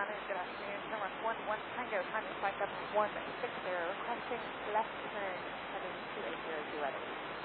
good afternoon. Number 11 Tango, timing 5716, requesting left turn, heading 2800, ready.